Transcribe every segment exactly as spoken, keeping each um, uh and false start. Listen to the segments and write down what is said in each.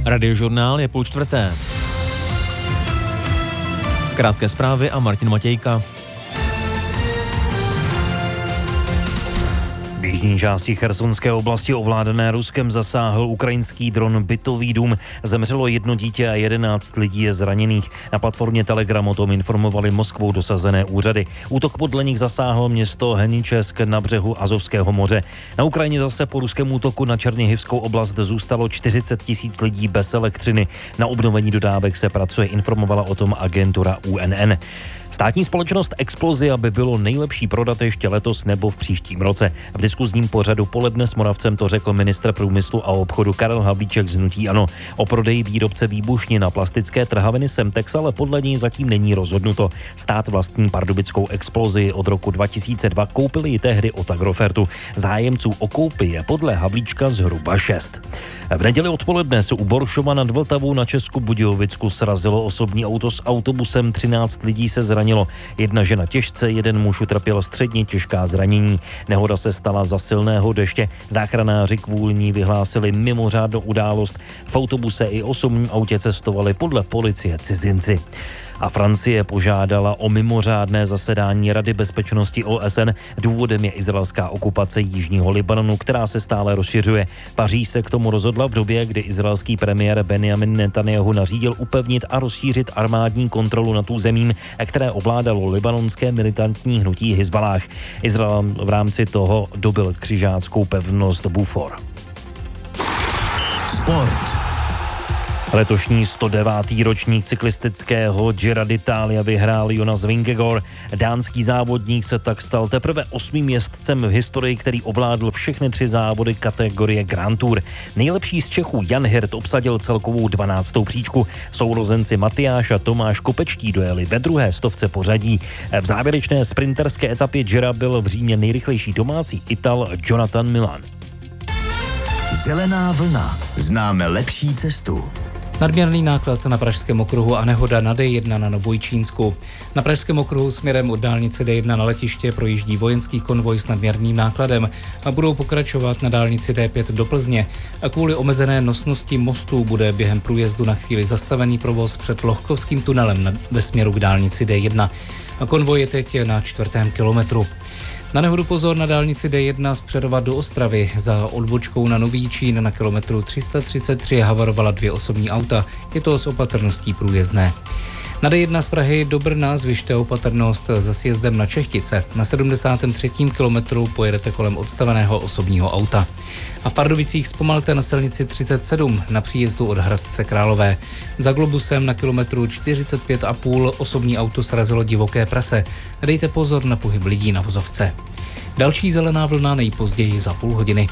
Radiožurnál je půl čtvrté. Krátké zprávy a Martin Matějka. V jižní části chersonské oblasti ovládané Ruskem zasáhl ukrajinský dron bytový dům. Zemřelo jedno dítě a jedenáct lidí je zraněných. Na platformě Telegram o tom informovali Moskvou dosazené úřady. Útok podle nich zasáhl město Heničesk na břehu Azovského moře. Na Ukrajině zase po ruském útoku na Černichivskou oblast zůstalo čtyřicet tisíc lidí bez elektřiny. Na obnovení dodávek se pracuje, informovala o tom agentura U N N. Státní společnost Explosia by bylo nejlepší prodat ještě letos nebo v příštím roce. V diskuzním pořadu Poledne s Moravcem to řekl ministr průmyslu a obchodu Karel Havlíček z hnutí ANO. O prodeji výrobce výbušnin na plastické trhaviny Semtex ale podle něj zatím není rozhodnuto. Stát vlastní pardubickou Explosii od roku dva tisíce dva, koupili ji tehdy od Agrofertu. Zájemců o koupi je podle Havlíčka zhruba šest. V neděli odpoledne se u Boršova nad Vltavou na Česku Budějovicku srazilo osobní auto s autobusem, třináct lidí se zranilo. Jedna žena těžce, jeden muž utrpěl středně těžká zranění. Nehoda se stala za silného deště. Záchranáři kvůli ní vyhlásili mimořádnou událost. V autobuse i osobním autě cestovali podle policie cizinci. A Francie požádala o mimořádné zasedání Rady bezpečnosti O S N. Důvodem je izraelská okupace jižního Libanonu, která se stále rozšiřuje. Paříž se k tomu rozhodla v době, kdy izraelský premiér Benjamin Netanjahu nařídil upevnit a rozšířit armádní kontrolu nad územím, které ovládalo libanonské militantní hnutí Hizballáh. Izrael v rámci toho dobyl křižáckou pevnost Bufor. Sport. Letošní sto devátý ročník cyklistického Giro d'Italia vyhrál Jonas Vingegaard. Dánský závodník se tak stal teprve osmým jezdcem v historii, který ovládl všechny tři závody kategorie Grand Tour. Nejlepší z Čechů Jan Hirt obsadil celkovou dvanáctou příčku. Sourozenci Matyáš a Tomáš Kopečtí dojeli ve druhé stovce pořadí. V závěrečné sprinterské etapě Gira byl v Římě nejrychlejší domácí Ital Jonathan Milan. Zelená vlna. Známe lepší cestu. Nadměrný náklad na pražském okruhu a nehoda na D jedna na Novojčínsku. Na pražském okruhu směrem od dálnice D jedna na letiště projíždí vojenský konvoj s nadměrným nákladem a budou pokračovat na dálnici D pět do Plzně. A kvůli omezené nosnosti mostů bude během průjezdu na chvíli zastavený provoz před Lohkovským tunelem ve směru k dálnici D jedna. A konvoj je teď na čtvrtém kilometru. Na nehodu pozor na dálnici D jedna z Přerova do Ostravy. Za odbočkou na Nový Čín na kilometru tři sta třicet tři havarovala dvě osobní auta. Je to s opatrností průjezdné. Na D jedna z Prahy do Brna zvyšte opatrnost za sjezdem na Čechtice. Na sedmdesátém třetím kilometru pojedete kolem odstaveného osobního auta. A v Pardubicích zpomalte na silnici třicet sedm na příjezdu od Hradce Králové. Za Globusem na kilometru čtyřicet pět a půl osobní auto srazilo divoké prase. Dejte pozor na pohyb lidí na vozovce. Další zelená vlna nejpozději za půl hodiny.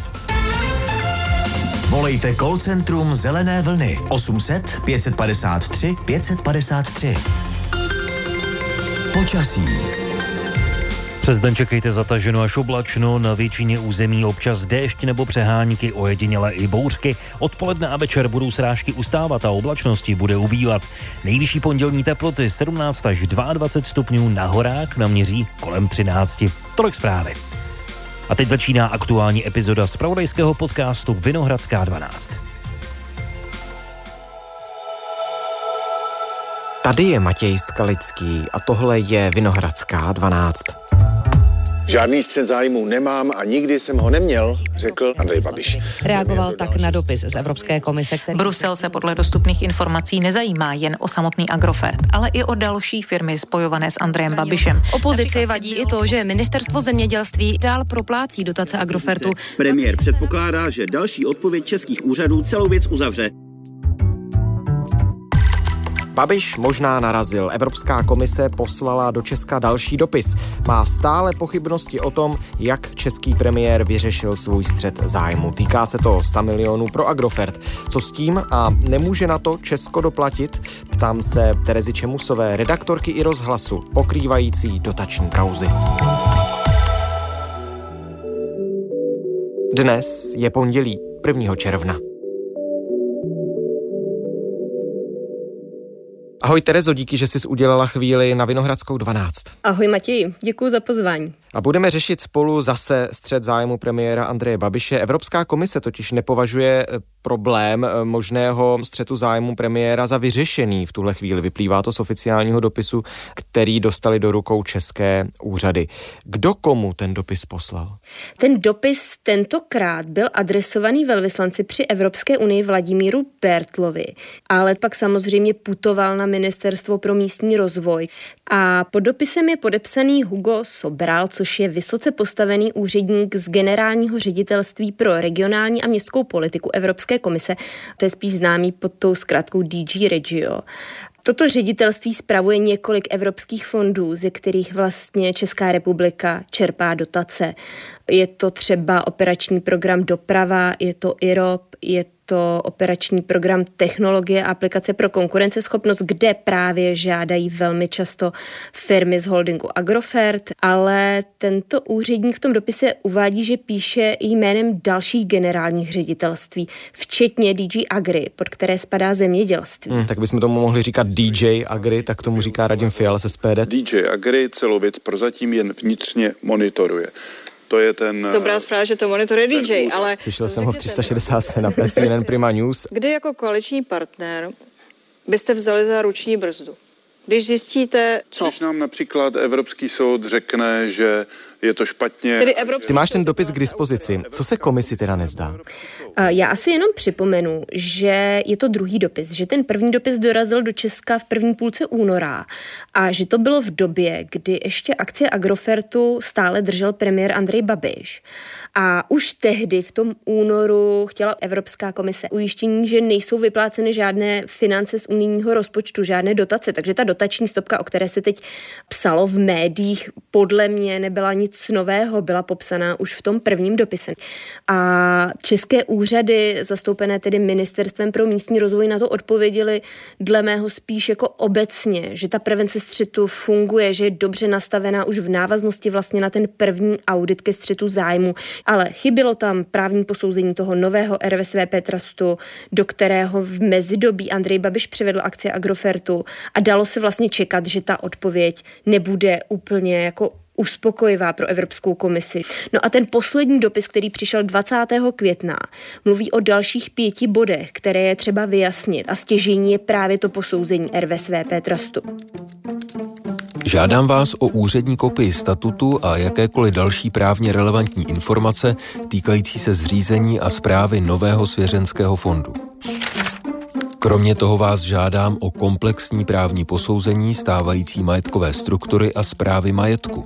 Volejte call centrum Zelené vlny osm set pět padesát tři pět padesát tři. Počasí. Přes den čekejte zataženo až oblačno, na většině území občas déšť nebo přehánky, ojedinělé i bouřky. Odpoledne a večer budou srážky ustávat a oblačnosti bude ubývat. Nejvyšší pondělní teploty sedmnáct až dvacet dva stupňů, na horách naměří kolem třináct. Tolik zprávy. A teď začíná aktuální epizoda zpravodajského podcastu Vinohradská dvanáct. Tady je Matěj Skalický a tohle je Vinohradská dvanáct. Žádný střet zájmů nemám a nikdy jsem ho neměl, řekl Andrej Babiš. Reagoval tak na dopis z Evropské komise, který... Brusel se podle dostupných informací nezajímá jen o samotný Agrofert, ale i o další firmy spojované s Andrejem Babišem. Opozici vadí i to, že ministerstvo zemědělství dál proplácí dotace Agrofertu. Premiér předpokládá, že další odpověď českých úřadů celou věc uzavře. Babiš možná narazil. Evropská komise poslala do Česka další dopis. Má stále pochybnosti o tom, jak český premiér vyřešil svůj střet zájmu. Týká se to sto milionů pro Agrofert. Co s tím a nemůže na to Česko doplatit? Ptám se Terezy Čemusové, redaktorky i Rozhlasu, pokrývající dotační kauzy. Dnes je pondělí prvního června. Ahoj Terezo, díky, že jsi udělala chvíli na Vinohradskou dvanáct. Ahoj Matěji, děkuji za pozvání. A budeme řešit spolu zase střet zájmu premiéra Andreje Babiše. Evropská komise totiž nepovažuje problém možného střetu zájmu premiéra za vyřešený v tuhle chvíli. Vyplývá to z oficiálního dopisu, který dostali do rukou české úřady. Kdo komu ten dopis poslal? Ten dopis tentokrát byl adresovaný velvyslanci při Evropské unii Vladimíru Bertlovi, ale pak samozřejmě putoval na Ministerstvo pro místní rozvoj. A pod dopisem je podepsaný Hugo Sobral, což je vysoce postavený úředník z generálního ředitelství pro regionální a městskou politiku Evropské komise. To je spíš známý pod tou zkratkou D G Regio. Toto ředitelství spravuje několik evropských fondů, ze kterých vlastně Česká republika čerpá dotace. Je to třeba operační program Doprava, je to I R O P, je to operační program Technologie a aplikace pro konkurenceschopnost, kde právě žádají velmi často firmy z holdingu Agrofert, ale tento úředník v tom dopise uvádí, že píše jménem dalších generálních ředitelství, včetně D G Agri, pod které spadá zemědělství. Hmm, tak bychom tomu mohli říkat D J Agri, tak tomu říká Radim Fiala z S P D. D J Agri celou věc prozatím jen vnitřně monitoruje. To je ten... Dobrá zpráva, že to monitoruje D J, ale... Slyšel jsem ho v tři sta šedesát na P S N Prima News. Kdy jako koaliční partner byste vzali za ruční brzdu? Když zjistíte, co? Když nám například Evropský soud řekne, že je to špatně... Tedy Evropský... Ty máš ten dopis k dispozici. Co se komisi teda nezdá? Já asi jenom připomenu, že je to druhý dopis, že ten první dopis dorazil do Česka v první půlce února a že to bylo v době, kdy ještě akcie Agrofertu stále držel premiér Andrej Babiš. A už tehdy v tom únoru chtěla Evropská komise ujištění, že nejsou vypláceny žádné finance z unijního rozpočtu, žádné dotace, takže ta dotační stopka, o které se teď psalo v médiích, podle mě nebyla nic nového, byla popsaná už v tom prvním dopise. A české úřady, zastoupené tedy Ministerstvem pro místní rozvoj, na to odpověděly dle mého spíš jako obecně, že ta prevence střetu funguje, že je dobře nastavená už v návaznosti vlastně na ten první audit ke střetu zájmu, ale chybělo tam právní posouzení toho nového R V S V P trustu, do kterého v mezidobí Andrej Babiš přivedl akcie Agrofertu a dalo se vlastně čekat, že ta odpověď nebude úplně jako uspokojivá pro Evropskou komisi. No a ten poslední dopis, který přišel dvacátého května, mluví o dalších pěti bodech, které je třeba vyjasnit a stěžejní je právě to posouzení R V S V P trustu. Žádám vás o úřední kopii statutu a jakékoliv další právně relevantní informace týkající se zřízení a správy nového svěřenského fondu. Kromě toho vás žádám o komplexní právní posouzení stávající majetkové struktury a správy majetku.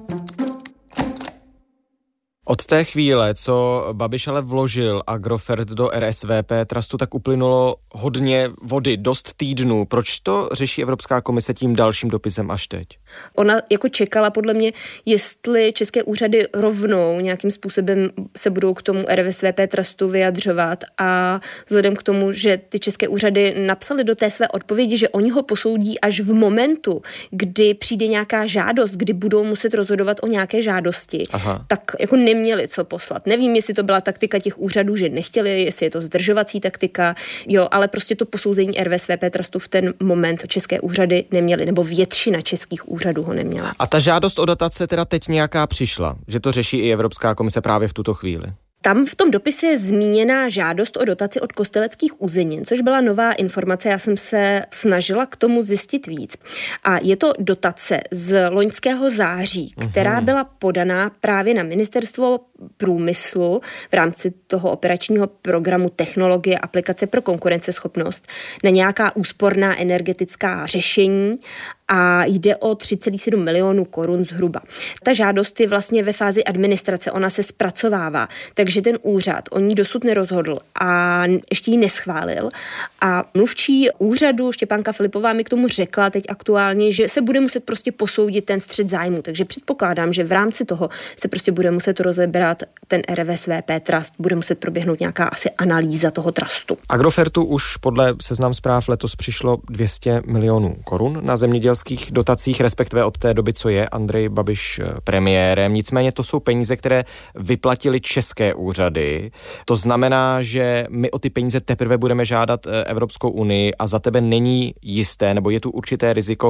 Od té chvíle, co Babiš ale vložil Agrofert do R S V P trustu, tak uplynulo hodně vody, dost týdnů. Proč to řeší Evropská komise tím dalším dopisem až teď? Ona jako čekala podle mě, jestli české úřady rovnou nějakým způsobem se budou k tomu R S V P trustu vyjadřovat a vzhledem k tomu, že ty české úřady napsaly do té své odpovědi, že oni ho posoudí až v momentu, kdy přijde nějaká žádost, kdy budou muset rozhodovat o nějaké žádosti, Aha. tak jako neměli co poslat. Nevím, jestli to byla taktika těch úřadů, že nechtěli, jestli je to zdržovací taktika, jo, ale prostě to posouzení R S V P trustu v ten moment české úřady neměly, nebo většina českých úřadů ho neměla. A ta žádost o dotace teda teď nějaká přišla, že to řeší i Evropská komise právě v tuto chvíli? Tam v tom dopise je zmíněná žádost o dotaci od Kosteleckých uzenin, což byla nová informace, já jsem se snažila k tomu zjistit víc. A je to dotace z loňského září, která byla podaná právě na Ministerstvo průmyslu v rámci toho operačního programu Technologie a aplikace pro konkurenceschopnost na nějaká úsporná energetická řešení a jde o tři celá sedm milionů korun zhruba. Ta žádost je vlastně ve fázi administrace, ona se zpracovává, takže ten úřad o ní dosud nerozhodl a ještě ji neschválil. A mluvčí úřadu Štěpánka Filipová mi k tomu řekla teď aktuálně, že se bude muset prostě posoudit ten střet zájmu, takže předpokládám, že v rámci toho se prostě bude muset rozebrat ten R V S V P trust, bude muset proběhnout nějaká asi analýza toho trustu. Agrofertu už podle Seznam Zpráv letos přišlo dvě stě milionů korun na zemědělství zemědělských dotacích, respektive od té doby, co je Andrej Babiš premiérem. Nicméně to jsou peníze, které vyplatili české úřady. To znamená, že my o ty peníze teprve budeme žádat Evropskou unii a za tebe není jisté, nebo je tu určité riziko,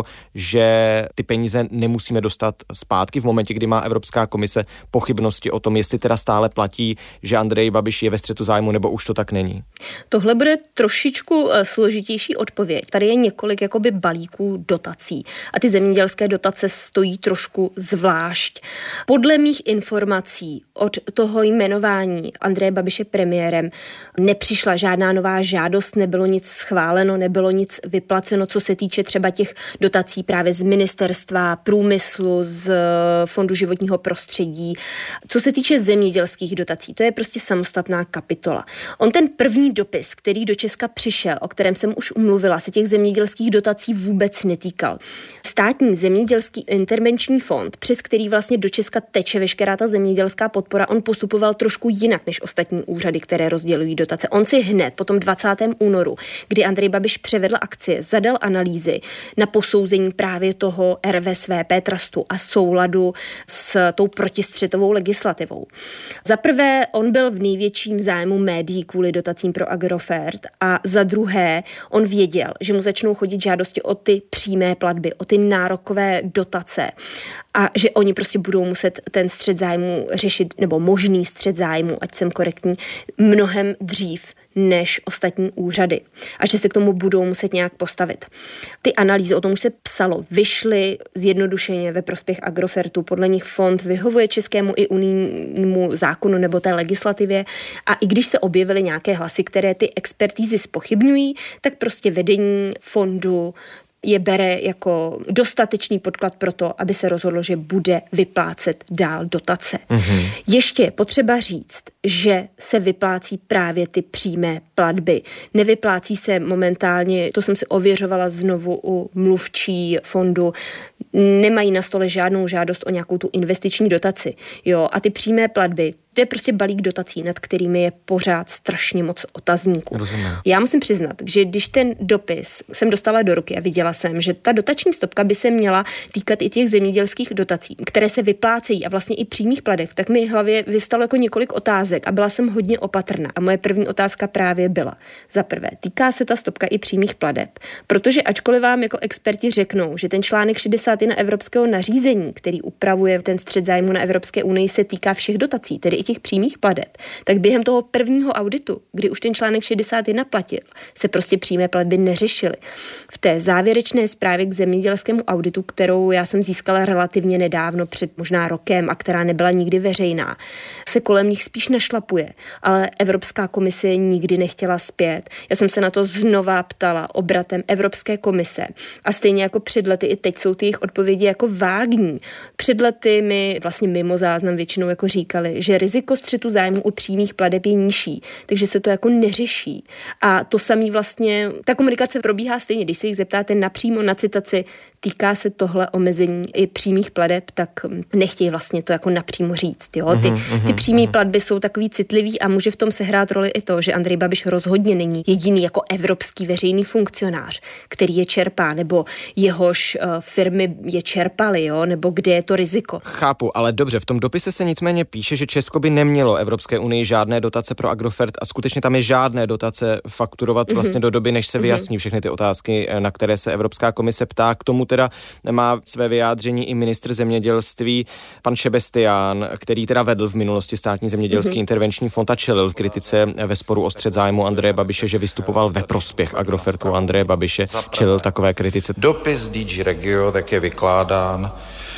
že ty peníze nemusíme dostat zpátky v momentě, kdy má Evropská komise pochybnosti o tom, jestli teda stále platí, že Andrej Babiš je ve střetu zájmu, nebo už to tak není. Tohle bude trošičku složitější odpověď. Tady je několik jakoby balíků dotací a ty zemědělské dotace stojí trošku zvlášť. Podle mých informací od toho jmenování Andreje Babiše premiérem nepřišla žádná nová žádost, nebylo nic schváleno, nebylo nic vyplaceno, co se týče třeba těch dotací právě z ministerstva průmyslu, z Fondu životního prostředí. Co se týče zemědělských dotací, to je prostě samostatná kapitola. On ten první dopis, který do Česka přišel, o kterém jsem už umluvila, se těch zemědělských dotací vůbec netýkal. Státní zemědělský intervenční fond, přes který vlastně do Česka teče veškerá ta zemědělská podpora, on postupoval trošku jinak než ostatní úřady, které rozdělují dotace. On si hned po tom dvacátého únoru, kdy Andrej Babiš převedl akcie, zadal analýzy na posouzení právě toho R V S V P trustu a souladu s tou protistřetovou legislativou. Za prvé, on byl v největším zájmu médií kvůli dotacím pro Agrofert a za druhé, on věděl, že mu začnou chodit žádosti o ty přímé platby, o ty nárokové dotace a že oni prostě budou muset ten střet zájmu řešit, nebo možný střet zájmu, ať jsem korektní, mnohem dřív než ostatní úřady a že se k tomu budou muset nějak postavit. Ty analýzy, o tom už se psalo, vyšly zjednodušeně ve prospěch Agrofertu. Podle nich fond vyhovuje českému i unijnímu zákonu nebo té legislativě a i když se objevily nějaké hlasy, které ty expertízy zpochybňují, tak prostě vedení fondu je bere jako dostatečný podklad pro to, aby se rozhodlo, že bude vyplácet dál dotace. Mm-hmm. Ještě je potřeba říct, že se vyplácí právě ty přímé platby. Nevyplácí se momentálně, to jsem si ověřovala znovu u mluvčí fondu, nemají na stole žádnou žádost o nějakou tu investiční dotaci. Jo, a ty přímé platby, to je prostě balík dotací, nad kterými je pořád strašně moc otazníků. Rozumím. Já musím přiznat, že když ten dopis jsem dostala do ruky a viděla jsem, že ta dotační stopka by se měla týkat i těch zemědělských dotací, které se vyplácejí a vlastně i přímých plateb, tak mi v hlavě vyvstalo jako několik otázek a byla jsem hodně opatrná. A moje první otázka právě byla: za prvé, týká se ta stopka i přímých plateb, protože ačkoliv vám jako experti řeknou, že ten článek šedesát jedna evropského nařízení, který upravuje ten střet zájmu na Evropské unii, se týká všech dotací, tedy i těch přímých plateb, tak během toho prvního auditu, kdy už ten článek šedesát jedna platil, se prostě přímé platby neřešily. V té závěrečné zprávě k zemědělskému auditu, kterou já jsem získala relativně nedávno, před možná rokem a která nebyla nikdy veřejná, se kolem nich spíš našlapuje, ale Evropská komise nikdy nechtěla zpět. Já jsem se na to znova ptala obratem Evropské komise a stejně jako před lety i teď jsou ty jejich odpovědi jako vágní. Před lety mi vlastně mimo záznam většinou jako říkali, že riziko střetu zájmu u přímých plateb je nižší, takže se to jako neřeší. A to samý vlastně, ta komunikace probíhá stejně, když se jich zeptáte napřímo na citaci, týká se tohle omezení i přímých plateb, tak nechtějí vlastně to jako napřímo říct. Jo? Ty, ty přímé platby jsou takový citlivý a může v tom sehrát roli i to, že Andrej Babiš rozhodně není jediný jako evropský veřejný funkcionář, který je čerpá, nebo jehož uh, firmy je čerpaly, jo? Nebo kde je to riziko. Chápu, ale dobře, v tom dopise se nicméně píše, že Česko by nemělo Evropské unii žádné dotace pro Agrofert a skutečně tam je žádné dotace fakturovat mm-hmm. vlastně do doby, než se vyjasní všechny ty otázky, na které se Evropská komise ptá. K tomu teda má své vyjádření i ministr zemědělství pan Šebestián, který teda vedl v minulosti státní zemědělský mm-hmm. intervenční fond a čelil v kritice ve sporu o střet zájmu Andreje Babiše, že vystupoval ve prospěch Agrofertu Andreje Babiše, čelil takové kritice. Dopis D G Regio tak je vykládán,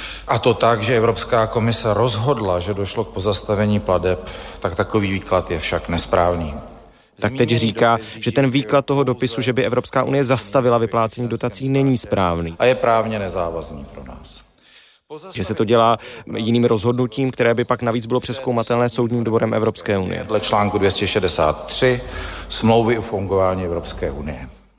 a to tak, že Evropská komise rozhodla, že došlo k pozastavení plateb, tak takový výklad je však nesprávný. Tak teď říká, že ten výklad toho dopisu, že by Evropská unie zastavila vyplácení dotací, není správný. A je právně nezávazný pro nás. Že se to dělá jiným rozhodnutím, které by pak navíc bylo přezkoumatelné soudním dvorem Evropské unie. Dle článku dvě stě šedesát tři smlouvy o fungování Evropské unie.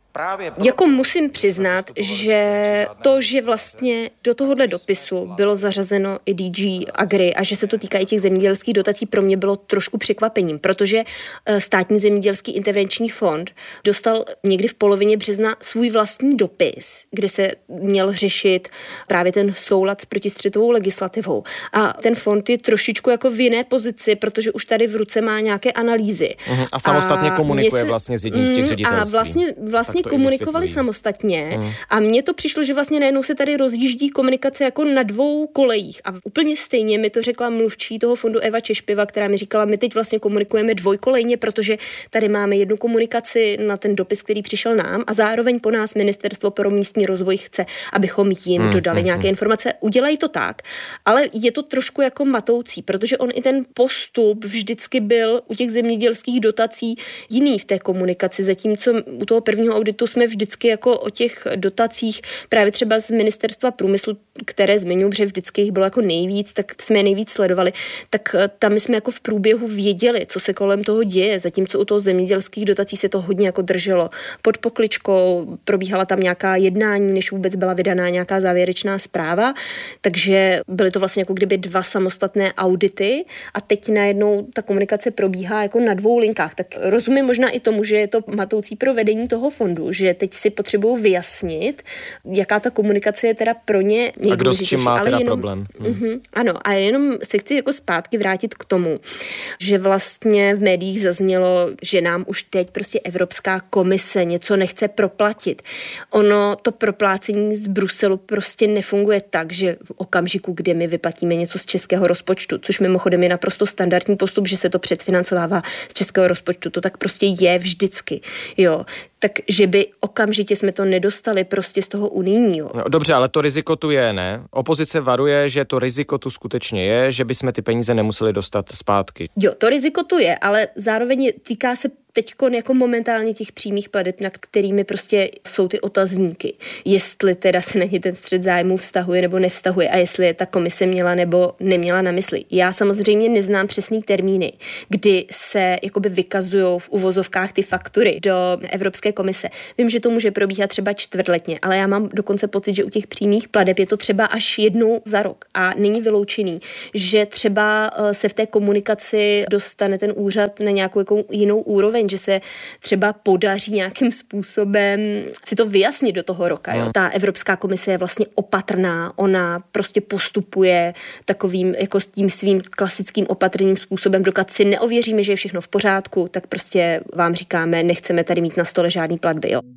Jako musím přiznat, že to, že vlastně do tohohle dopisu bylo zařazeno i D G Agri a že se to týká i těch zemědělských dotací, pro mě bylo trošku překvapením, protože Státní zemědělský intervenční fond dostal někdy v polovině března svůj vlastní dopis, kde se měl řešit právě ten soulad s protistřetovou legislativou. A ten fond je trošičku jako v jiné pozici, protože už tady v ruce má nějaké analýzy. Uhum. A samostatně a komunikuje se, vlastně s jedním z těch ředitelství. A vlastně, vlastně komunikovali samostatně uhum. a mně to přišlo, že vlastně najednou se tady rozjíždí komunikace jako na dvou kolejích. A úplně stejně mi to řekla mluvčí toho fondu Eva Češpiva, která mi říkala, my teď vlastně komunikujeme dvojkolejně, protože tady máme jednu komunikaci na ten dopis, který přišel nám a zároveň po nás Ministerstvo pro místní rozvoj chce, abychom jim hmm, dodali hmm, nějaké hmm. informace. Udělají to tak, ale je to trošku jako matoucí, protože on i ten postup vždycky byl u těch zemědělských dotací jiný v té komunikaci, zatímco u toho prvního auditu jsme vždycky jako o těch dotacích právě třeba z Ministerstva průmyslu, které zmiňuji, že vždycky jich bylo jako nejvíc, tak jsme je nejvíc sledovali, tak tam jsme jako v průběhu věděli, co se kolem toho děje, zatímco u toho zemědělských dotací se to hodně jako drželo pod pokličkou, probíhala tam nějaká jednání, než vůbec byla vydaná nějaká závěrečná zpráva, takže byly to vlastně jako kdyby dva samostatné audity a teď najednou ta komunikace probíhá jako na dvou linkách. Tak rozumím možná i tomu, že je to matoucí pro vedení toho fondu, že teď si potřebují vyjasnit, jaká ta komunikace je teda pro ně nejdůležitější. A kdo s čím má teda jenom, problém? Hmm. Uh-huh, ano, a jenom se chci jako zpátky vrátit k tomu, že vlastně v médiích zaznělo, že nám už teď prostě Evropská komise něco nechce proplatit. Ono to proplácení z Bruselu prostě nefunguje tak, že v okamžiku, kdy my vyplatíme něco z českého rozpočtu, což mimochodem je naprosto standardní postup, že se to předfinancovává z českého rozpočtu, to tak prostě je vždycky, jo. Tak, že by okamžitě jsme to nedostali prostě z toho unijního. No, dobře, ale to riziko tu je, ne? Opozice varuje, že to riziko tu skutečně je, že bychom ty peníze nemuseli dostat zpátky. Jo, to riziko tu je, ale zároveň týká se teďkon jako momentálně těch přímých plateb, nad kterými prostě jsou ty otazníky. Jestli teda se na ně ten střet zájmů vztahuje nebo nevztahuje a jestli je ta komise měla nebo neměla na mysli. Já samozřejmě neznám přesný termíny, kdy se jakoby vykazují v uvozovkách ty faktury do Evropské komise. Vím, že to může probíhat třeba čtvrtletně, ale já mám dokonce pocit, že u těch přímých plateb je to třeba až jednou za rok a není vyloučený, že třeba se v té komunikaci dostane ten úřad na nějakou jako jinou úroveň, že se třeba podaří nějakým způsobem si to vyjasnit do toho roka. Jo. Ta Evropská komise je vlastně opatrná, ona prostě postupuje takovým jako s tím svým klasickým opatrným způsobem, dokud si neověříme, že je všechno v pořádku, tak prostě vám říkáme, nechceme tady mít na stole žádný platby. Jo.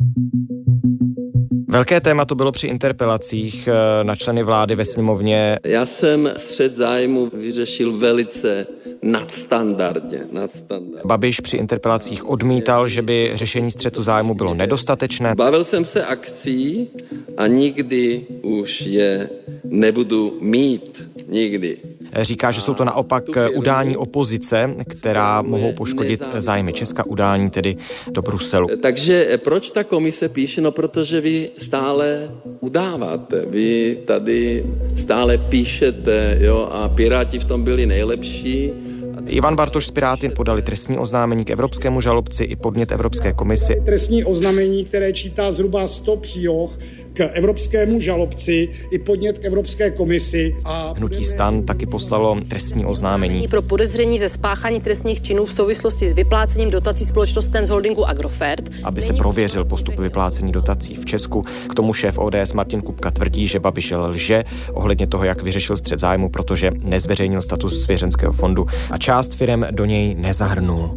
Velké téma to bylo při interpelacích na členy vlády ve sněmovně. Já jsem střet zájmu vyřešil velice nadstandardně, nadstandardně. Babiš při interpelacích odmítal, že by řešení střetu zájmu bylo nedostatečné. Bavil jsem se akcí a nikdy už je nebudu mít. Nikdy. Říká, že jsou to naopak udání opozice, která mohou poškodit zájmy Česka, udání tedy do Bruselu. Takže proč ta komise píše? No, protože vy stále udáváte. Vy tady stále píšete, jo, a Piráti v tom byli nejlepší. Ivan Bartoš z Piráty podali trestní oznámení k evropskému žalobci i podnět Evropské komisi. Trestní oznámení, které čítá zhruba sto příloh k evropskému žalobci i podnět k Evropské komisi. A Hnutí STAN taky poslalo trestní oznámení pro podezření ze spáchání trestných činů v souvislosti s vyplácením dotací společnostem z holdingu Agrofert, aby se prověřil postup vyplácení dotací v Česku. K tomu šéf O D S Martin Kupka tvrdí, že Babiš lže ohledně toho, jak vyřešil střet zájmu, protože nezveřejnil status svěřenského fondu a část firem do něj nezahrnul.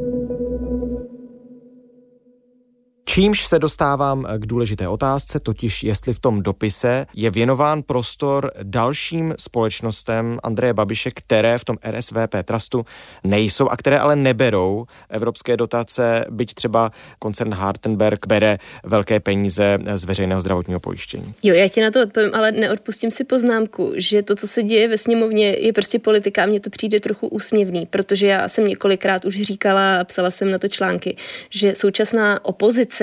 Čímž se dostávám k důležité otázce, totiž jestli v tom dopise je věnován prostor dalším společnostem Andreje Babiše, které v tom R S V P Trustu nejsou a které ale neberou evropské dotace, byť třeba koncern Hartenberg bere velké peníze z veřejného zdravotního pojištění. Jo, já ti na to odpovím, ale neodpustím si poznámku, že to, co se děje ve sněmovně, je prostě politika a mně to přijde trochu úsměvný, protože já jsem několikrát už říkala a psala jsem na to články, že současná opozice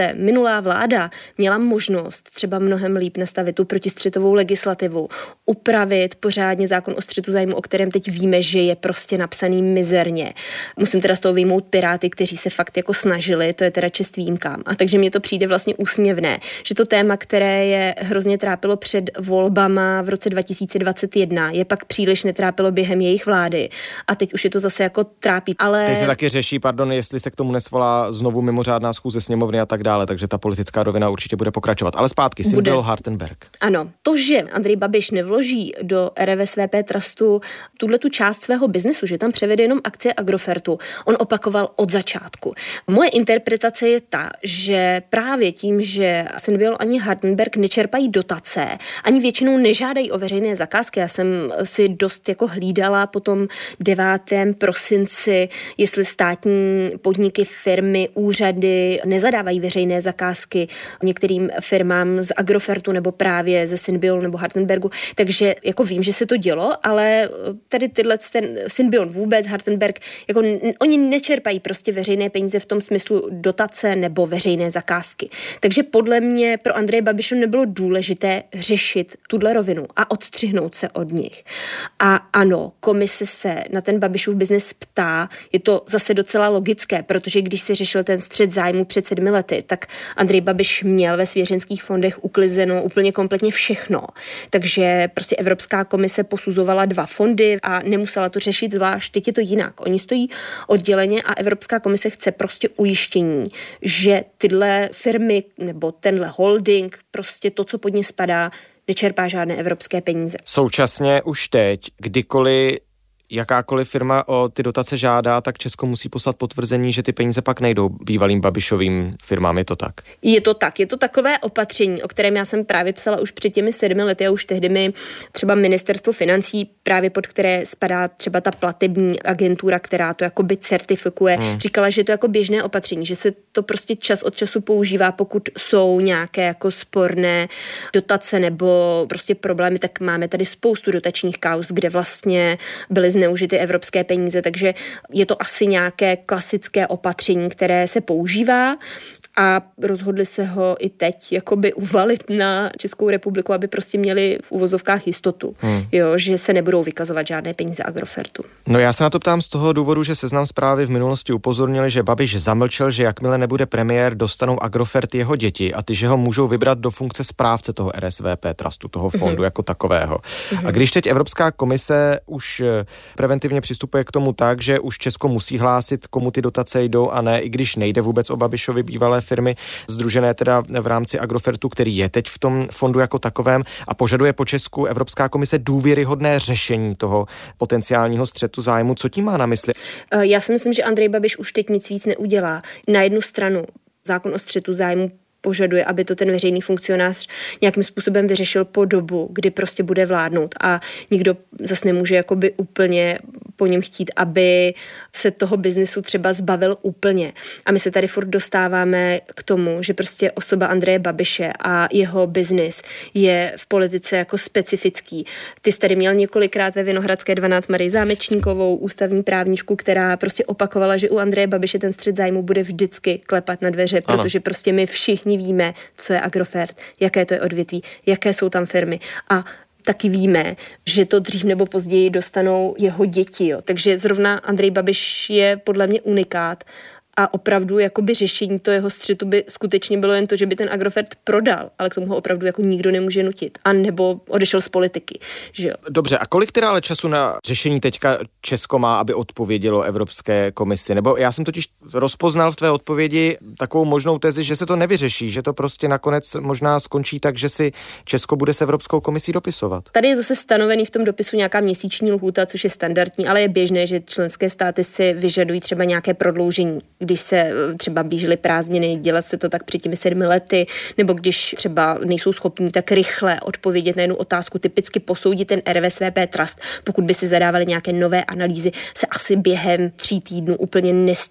zase minulá vláda měla možnost třeba mnohem líp nastavit tu protistřetovou legislativu, upravit pořádně zákon o střetu zájmu, o kterém teď víme, že je prostě napsaný mizerně. Musím teda z toho vyjmout Piráty, kteří se fakt jako snažili, to je teda čest výjimkám. A takže mně to přijde vlastně úsměvné, že to téma, které je hrozně trápilo před volbama v roce dva tisíce dvacet jedna, je pak příliš netrápilo během jejich vlády. A teď už je to zase jako trápí. Ale teď se taky řeší, pardon, jestli se k tomu nesvolá znovu mimořádná schůze sněmovny a tak dále, takže ta politická rovina určitě bude pokračovat. Ale zpátky, Syndbill Hartenberg. Ano, to, že Andrej Babiš nevloží do R V S V P Trustu tuhle tu část svého biznesu, že tam převede jenom akcie Agrofertu, on opakoval od začátku. Moje interpretace je ta, že právě tím, že Syndbill ani Hartenberg nečerpají dotace, ani většinou nežádají o veřejné zakázky. Já jsem si dost jako hlídala po tom devátém prosinci, jestli státní podniky, firmy, úřady nezadávají veřejné zakázky některým firmám z Agrofertu nebo právě ze Syndbill nebo Hartenbergu. Takže jako vím, že se to dělo, ale tady tyhle ten Syndbill vůbec, Hartenberg, jako oni nečerpají prostě veřejné peníze v tom smyslu dotace nebo veřejné zakázky. Takže podle mě pro Andreje Babiše nebylo důležité řešit tuhle rovinu a odstřihnout se od nich. A ano, komise se na ten Babišův biznes ptá, je to zase docela logické, protože když se řešil ten střet zájmu před sedmi lety, tak Andrej Babiš měl ve svěřenských fondech uklizeno úplně kompletně všechno. Takže prostě Evropská komise posuzovala dva fondy a nemusela to řešit zvlášť. Teď je to jinak. Oni stojí odděleně a Evropská komise chce prostě ujištění, že tyhle firmy nebo tenhle holding, prostě to, co pod ně spadá, nečerpá žádné evropské peníze. Současně už teď, kdykoliv jakákoliv firma o ty dotace žádá, tak Česko musí poslat potvrzení, že ty peníze pak nejdou bývalým Babišovým firmám, je to tak? Je to tak, je to takové opatření, o kterém já jsem právě psala už před těmi sedmi lety a už tehdy mi třeba ministerstvo financí, právě pod které spadá třeba ta platební agentura, která to jakoby certifikuje, hmm. říkala, že je to jako běžné opatření, že se to prostě čas od času používá, pokud jsou nějaké jako sporné dotace nebo prostě problémy, tak máme tady spoustu dotačních kauz, kde vlastně byly zneužity evropské peníze, takže je to asi nějaké klasické opatření, které se používá a rozhodli se ho i teď jakoby uvalit na Českou republiku, aby prostě měli v uvozovkách jistotu, hmm. jo, že se nebudou vykazovat žádné peníze Agrofertu. No já se na to ptám z toho důvodu, že Seznam Zprávy v minulosti upozornili, že Babiš zamlčel, že jakmile nebude premiér, dostanou Agrofert jeho děti a ty, že ho můžou vybrat do funkce správce toho R S V P Trustu, toho fondu hmm. jako takového. Hmm. A když teď Evropská komise už preventivně přistupuje k tomu tak, že už Česko musí hlásit, komu ty dotace jdou a ne, i když nejde vůbec o Babišovi bývalé firmy, sdružené teda v rámci Agrofertu, který je teď v tom fondu jako takovém a požaduje po Česku Evropská komise důvěryhodné řešení toho potenciálního střetu zájmu. Co tím má na mysli? Já si myslím, že Andrej Babiš už teď nic víc neudělá. Na jednu stranu zákon o střetu zájmu požaduje, aby to ten veřejný funkcionář nějakým způsobem vyřešil po dobu, kdy prostě bude vládnout a nikdo zas nemůže jakoby úplně po něm chtít, aby se toho biznesu třeba zbavil úplně. A my se tady furt dostáváme k tomu, že prostě osoba Andreje Babiše a jeho biznis je v politice jako specifický. Ty jsi tady měl několikrát ve Vinohradské dvanáct Marii Zámečníkovou, ústavní právničku, která prostě opakovala, že u Andreje Babiše ten střet zájmu bude vždycky klepat na dveře, ano. protože prostě my všichni víme, co je Agrofert, jaké to je odvětví, jaké jsou tam firmy a taky víme, že to dřív nebo později dostanou jeho děti. Jo. Takže zrovna Andrej Babiš je podle mě unikát a opravdu jakoby řešení to jeho střetu by skutečně bylo jen to, že by ten Agrofert prodal, ale k tomu ho opravdu jako nikdo nemůže nutit. A nebo odešel z politiky. Že jo. Dobře, a kolik teda ale času na řešení teďka Česko má, aby odpovědělo Evropské komisi? Nebo já jsem totiž rozpoznal v tvé odpovědi takovou možnou tezi, že se to nevyřeší, že to prostě nakonec možná skončí tak, že si Česko bude s Evropskou komisí dopisovat. Tady je zase stanovený v tom dopisu nějaká měsíční lhůta, což je standardní, ale je běžné, že členské státy si vyžadují třeba nějaké prodloužení. Když se třeba blížily prázdniny, dělá se to tak před těmi sedmi lety, nebo když třeba nejsou schopní tak rychle odpovědět na jednu otázku, typicky posoudit ten R V S V P Trust, pokud by si zadávali nějaké nové analýzy, se asi během tří týdnů úplně nestihne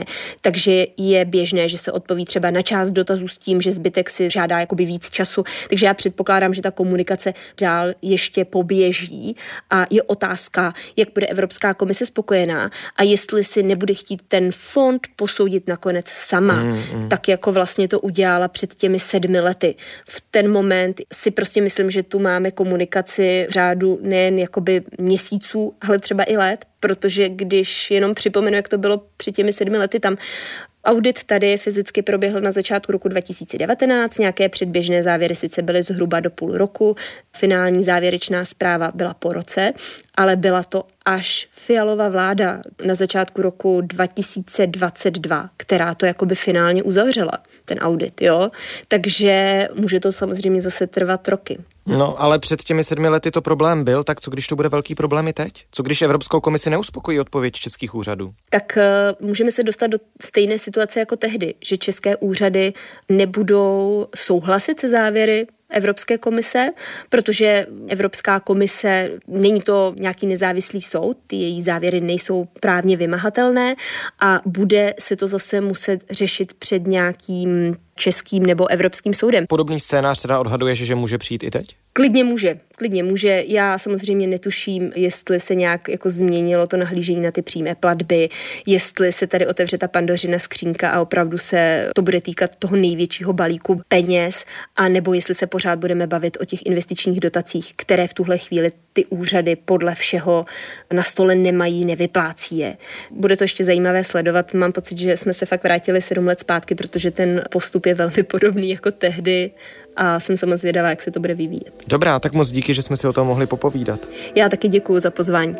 Takže je běžné, že se odpoví třeba na část dotazů s tím, že zbytek si žádá jakoby víc času. Takže já předpokládám, že ta komunikace dál ještě poběží a je otázka, jak bude Evropská komise spokojená a jestli si nebude chtít ten fond posoudit nakonec sama, mm, mm. tak jako vlastně to udělala před těmi sedmi lety. V ten moment si prostě myslím, že tu máme komunikaci v řádu nejen jakoby měsíců, ale třeba i let, protože když jenom připomenu, jak to bylo před těmi sedmi lety, tam audit tady fyzicky proběhl na začátku roku dva tisíce devatenáct, nějaké předběžné závěry sice byly zhruba do půl roku, finální závěrečná zpráva byla po roce, ale byla to až Fialova vláda na začátku roku dva tisíce dvacet dva, která to jakoby finálně uzavřela, ten audit, jo. Takže může to samozřejmě zase trvat roky. No, ale před těmi sedmi lety to problém byl, tak co když to bude velký problém i teď? Co když Evropskou komisi neuspokojí odpověď českých úřadů? Tak uh, můžeme se dostat do stejné situace jako tehdy, že české úřady nebudou souhlasit se závěry Evropské komise, protože Evropská komise, není to nějaký nezávislý soud, ty její závěry nejsou právně vymahatelné a bude se to zase muset řešit před nějakým českým nebo evropským soudem. Podobný scénář teda odhaduješ, že může přijít i teď? Klidně může, klidně může. Já samozřejmě netuším, jestli se nějak jako změnilo to nahlížení na ty přímé platby, jestli se tady otevře ta Pandořina skřínka a opravdu se to bude týkat toho největšího balíku peněz, a nebo jestli se pořád budeme bavit o těch investičních dotacích, které v tuhle chvíli ty úřady podle všeho na stole nemají, nevyplácí je. Bude to ještě zajímavé sledovat. Mám pocit, že jsme se fakt vrátili sedm let zpátky, protože ten postup je velmi podobný jako tehdy a jsem sama zvědavá, jak se to bude vyvíjet. Dobrá, tak moc díky, že jsme si o tom mohli popovídat. Já taky děkuju za pozvání.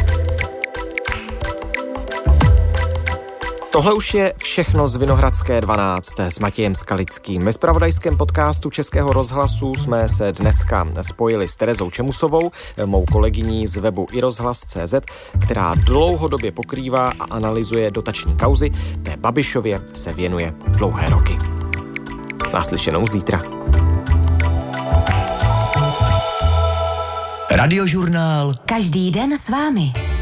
Tohle už je všechno z Vinohradské dvanáct s Matějem Skalickým. Ve zpravodajském podcastu Českého rozhlasu jsme se dneska spojili s Terezou Čemusovou, mou kolegyní z webu i rozhlas tečka cé zet, která dlouhodobě pokrývá a analyzuje dotační kauzy. Té Babišově se věnuje dlouhé roky. Naslyšenou zítra. Radiožurnál. Každý den s vámi.